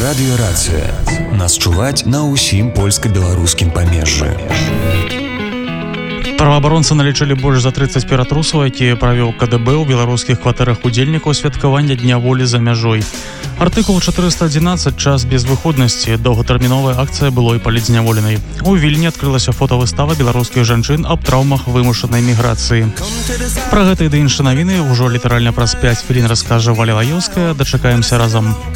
Радыёрацыя. Нас чуваць на ўсім польска-беларускім памежжы. Праваабаронцы налічылі больш за 30 ператрусаў, якія правёў КДБ ў беларускіх кватэрах удзельнікаў святкавання Дня волі за мяжой. Артыкул 411 «Час без выходнасці». Доўгатэрміновая акцыя былой палітзняволенай. У Вільні адкрылася фотавыстава беларускіх жанчын аб траўмах вымушанай міграцыі. Пра гэта і ды іншыя навіны ўжо літаральна праз 5 хвілін раскажа Валя Лаёўская. Дачакаемся разам.